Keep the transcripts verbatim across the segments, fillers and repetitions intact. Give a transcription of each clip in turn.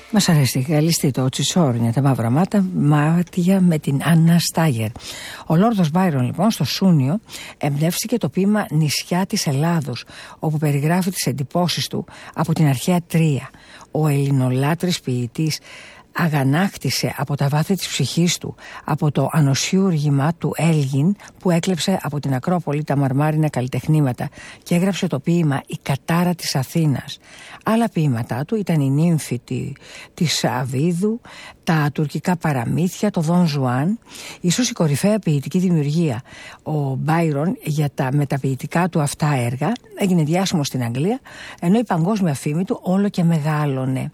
Μας αρέσει, καλυστή το Τσισόρνια, τα μαύρα μάτα, μάτια με την Άννα Στάγερ. Ο Λόρδος Μπάιρον λοιπόν στο Σούνιο εμπνεύστηκε το ποίημα «Νησιά της Ελλάδος», όπου περιγράφει τις εντυπώσεις του από την αρχαία Τρία. Ο ελληνολάτρης ποιητής αγανάκτησε από τα βάθη της ψυχής του από το ανοσιούργημα του Έλγιν που έκλεψε από την Ακρόπολη τα μαρμάρινα καλλιτεχνήματα και έγραψε το ποίημα «Η Κατάρα της Αθήνας». Άλλα ποίηματά του ήταν η Νύμφη της Αβίδου, τα τουρκικά παραμύθια, το Δον Ζουάν, ίσως η κορυφαία ποιητική δημιουργία. Ο Μπάιρον για τα μεταποιητικά του αυτά έργα έγινε διάσημος στην Αγγλία, ενώ η παγκόσμια φήμη του όλο και μεγάλωνε.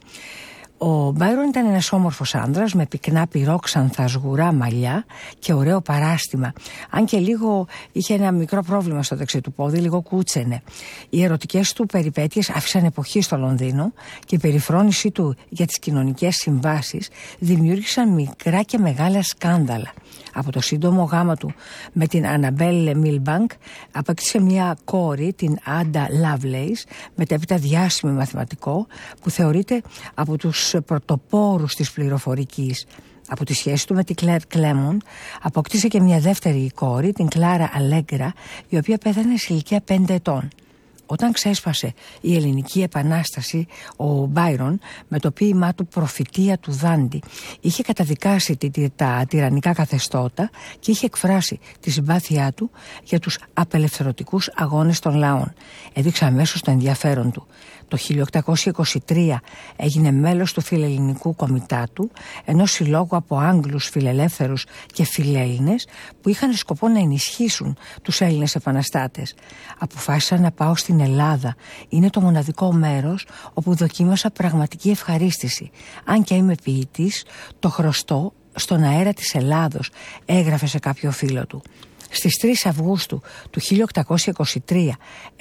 Ο Μπάιρον ήταν ένας όμορφος άνδρας με πυκνά πυρόξανθα σγουρά μαλλιά και ωραίο παράστημα. Αν και λίγο είχε ένα μικρό πρόβλημα στο δεξί του πόδι, λίγο κούτσενε. Οι ερωτικές του περιπέτειες άφησαν εποχή στο Λονδίνο και η περιφρόνησή του για τις κοινωνικές συμβάσεις δημιούργησαν μικρά και μεγάλα σκάνδαλα. Από το σύντομο γάμα του με την Αναμπέλ Μιλμπάνκ απέκτησε μια κόρη, την Άντα Λαβλέις, μετέπειτα διάσημη μαθηματικό που θεωρείται από τους πρωτοπόρους της πληροφορικής. Από τη σχέση του με την Κλέρ Κλέμον αποκτήσε και μια δεύτερη κόρη, την Κλάρα Αλέγκρα, η οποία πέθανε σε ηλικία πέντε ετών. Όταν ξέσπασε η Ελληνική Επανάσταση, ο Μπάιρον με το ποίημά του «Προφητεία του Δάντη» είχε καταδικάσει τα τυραννικά καθεστώτα και είχε εκφράσει τη συμπάθειά του για τους απελευθερωτικούς αγώνες των λαών. Έδειξε αμέσως το ενδιαφέρον του. Το χίλια οκτακόσια είκοσι τρία έγινε μέλος του Φιλελληνικού Κομιτάτου, ενός συλλόγου από Άγγλους φιλελεύθερους και φιλέλληνες που είχαν σκοπό να ενισχύσουν τους Έλληνες επαναστάτες. Αποφάσισα να πάω στην Ελλάδα. Είναι το μοναδικό μέρος όπου δοκίμασα πραγματική ευχαρίστηση. Αν και είμαι ποιητής, το χρωστώ στον αέρα της Ελλάδος, έγραφε σε κάποιο φίλο του. Στις τρεις Αυγούστου του χίλια οκτακόσια είκοσι τρία